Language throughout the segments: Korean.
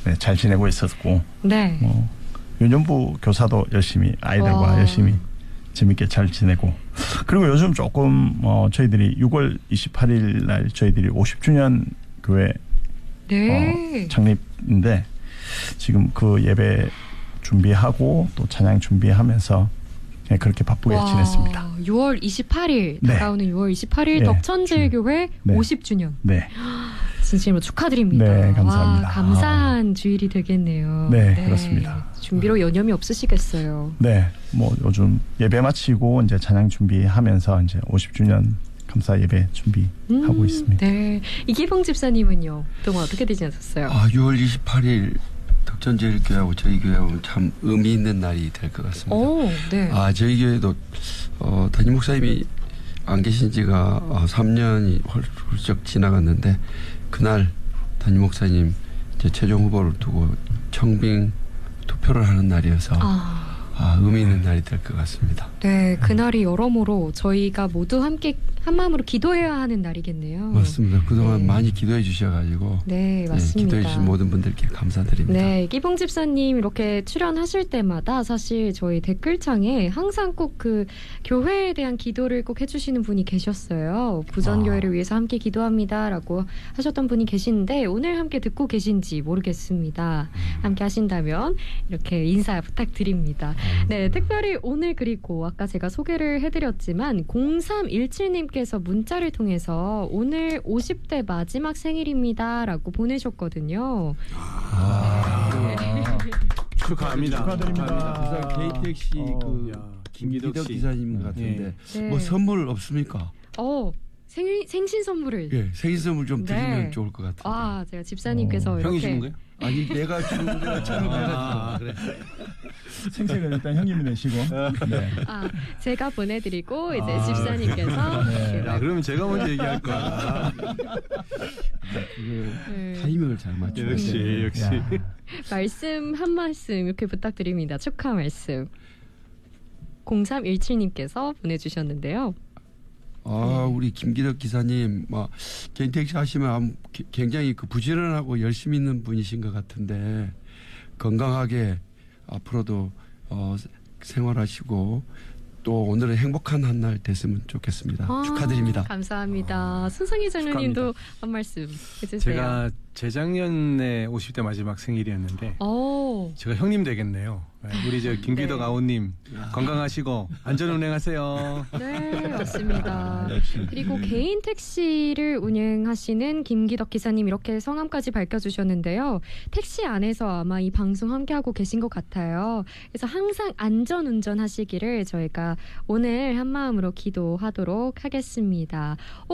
네, 잘 지내고 있었고 네. 유년부 교사도 열심히 아이들과 와. 열심히 재밌게 잘 지내고 그리고 요즘 조금 저희들이 6월 28일 날 저희들이 50주년 교회 네. 창립인데 지금 그 예배 준비하고 또 찬양 준비하면서 네, 그렇게 바쁘게 지냈습니다. 6월 28일 네. 다가오는 6월 28일 네. 덕천제일교회 네. 50주년. 네. 진심으로 축하드립니다. 네, 감사합니다. 와, 감사한 주일이 되겠네요. 네, 그렇습니다. 준비로 여념이 없으시겠어요. 네, 뭐 요즘 예배 마치고 이제 찬양 준비하면서 이제 50주년 감사 예배 준비하고 있습니다. 네, 이기봉 집사님은요, 그동안 어떻게 지내셨어요? 6월 28일 덕천제일교회하고 저희 교회하고는 참 의미 있는 날이 될 것 같습니다. 오, 네. 저희 교회도 담임 목사님이 안 계신 지가 3년이 훌쩍 지나갔는데 그날 담임 목사님 이제 최종 후보를 두고 청빙 투표를 하는 날이어서 의미 있는 날이 될 것 같습니다. 네, 그날이 여러모로 저희가 모두 함께 한 마음으로 기도해야 하는 날이겠네요. 맞습니다. 그동안 네. 많이 기도해 주셔가지고 네, 맞습니다. 기도해 주신 모든 분들께 감사드립니다. 네, 기봉 집사님 이렇게 출연하실 때마다 사실 저희 댓글창에 항상 꼭 그 교회에 대한 기도를 꼭 해주시는 분이 계셨어요. 부전교회를 위해서 함께 기도합니다라고 하셨던 분이 계신데 오늘 함께 듣고 계신지 모르겠습니다. 함께 하신다면 이렇게 인사 부탁드립니다. 네, 특별히 오늘 그리고 아까 제가 소개를 해드렸지만 0317님께서 문자를 통해서 오늘 50대 마지막 생일입니다라고 보내셨거든요. 축하합니다. 축하드립니다. 부산 KTX 김기덕 기사님 같은데 네. 뭐 선물 없습니까? 생신 선물을. 예, 생일 선물 좀 드리면 네. 좋을 것 같아요. 제가 집사님께서 이렇게. 형이 주는 거예요? 아니 내가 주는 거가 처음 그래. 생색은 일단 형님이 내시고. 네. 제가 보내드리고 이제 집사님께서. 네. 그러면 제가 먼저 얘기할 거야. 타이밍을 잘 맞추고 역시. 말씀 한 말씀 이렇게 부탁드립니다. 축하 말씀. 0317님께서 보내주셨는데요. 우리 김기덕 기사님, 개인택시 하시면 굉장히 부지런하고 열심히 있는 분이신 것 같은데 건강하게 앞으로도 생활하시고 또 오늘은 행복한 한 날 됐으면 좋겠습니다. 축하드립니다. 감사합니다. 손상희 장로님도 한 말씀 해주세요. 제가 재작년에 50대 마지막 생일이었는데 제가 형님 되겠네요. 우리 김기덕 네. 아우님 건강하시고 안전운행하세요. 네, 맞습니다. 그리고 개인 택시를 운행하시는 김기덕 기사님 이렇게 성함까지 밝혀주셨는데요. 택시 안에서 아마 이 방송 함께하고 계신 것 같아요. 그래서 항상 안전운전 하시기를 저희가 오늘 한마음으로 기도하도록 하겠습니다.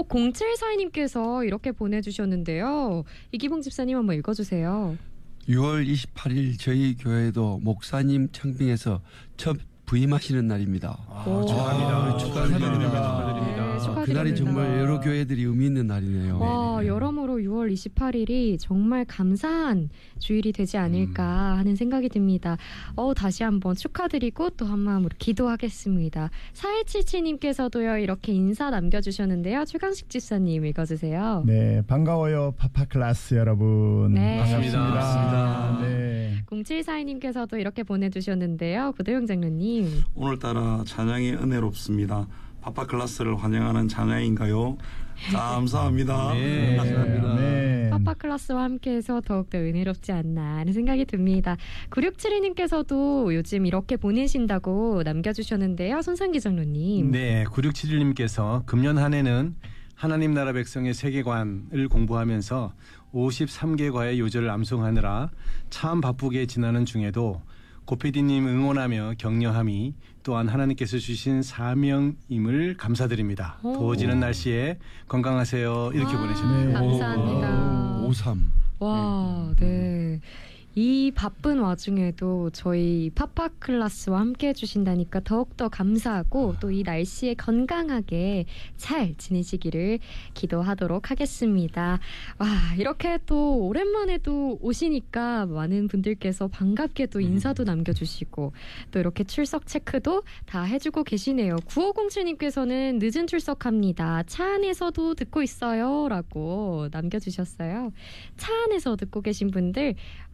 0742님께서 이렇게 보내주셨는데요. 이기봉 집사님 한번 읽어주세요. 6월 28일 저희 교회도 목사님 창빙에서 첫 부임하시는 날입니다. 축하합니다. 축하드립니다. 네, 축하드립니다. 그날이 정말 여러 교회들이 의미 있는 날이네요. 여러모로 6월 28일이 정말 감사한 주일이 되지 않을까 하는 생각이 듭니다. 다시 한번 축하드리고 또 한마음으로 기도하겠습니다. 4177님께서도요 이렇게 인사 남겨주셨는데요. 최강식 집사님 읽어주세요. 네, 반가워요 파파클라스 여러분. 네. 반갑습니다. 네. 0742님께서도 이렇게 보내주셨는데요. 고도영 장로님. 오늘따라 찬양이 은혜롭습니다. 파파클라스를 환영하는 찬양인가요? 감사합니다. 네. 감사합니다. 네. 파파클라스와 함께해서 더욱더 은혜롭지 않나 하는 생각이 듭니다. 9672님께서도 요즘 이렇게 보내신다고 남겨주셨는데요. 손상기 장로님. 네, 9671님께서 금년 한 해는 하나님 나라 백성의 세계관을 공부하면서 53개과의 요절을 암송하느라 참 바쁘게 지나는 중에도 고피디님 응원하며 격려함이 또한 하나님께서 주신 사명임을 감사드립니다. 더워지는 날씨에 건강하세요. 이렇게 보내셨네요. 감사합니다. 53. 와, 네. 이 바쁜 와중에도 저희 파파클라스와 함께 해주신다니까 더욱더 감사하고 또 이 날씨에 건강하게 잘 지내시기를 기도하도록 하겠습니다. 와, 이렇게 또 오랜만에 또 오시니까 많은 분들께서 반갑게 또 인사도 남겨주시고 또 이렇게 출석 체크도 다 해주고 계시네요. 9507님께서는 늦은 출석합니다. 차 안에서도 듣고 있어요 라고 남겨주셨어요. 차 안에서 듣고 계신 분들